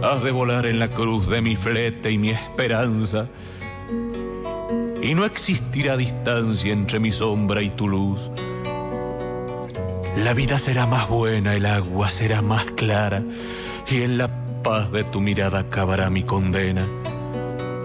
has de volar en la cruz de mi flete y mi esperanza, y no existirá distancia entre mi sombra y tu luz. La vida será más buena, el agua será más clara, y en la paz de tu mirada acabará mi condena.